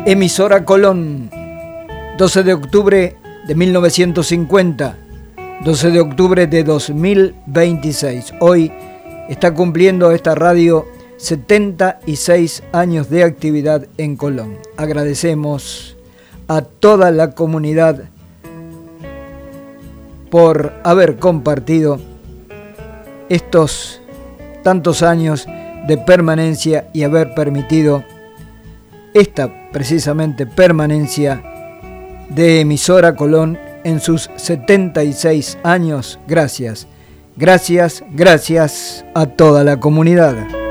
Emisora Colón, 12 de octubre de 1950, 12 de octubre de 2026. Hoy está cumpliendo esta radio 76 años de actividad en Colón. Agradecemos a toda la comunidad por haber compartido estos tantos años de permanencia y haber permitido esta precisamente permanencia de Emisora Colón en sus 76 años. Gracias, gracias, gracias a toda la comunidad.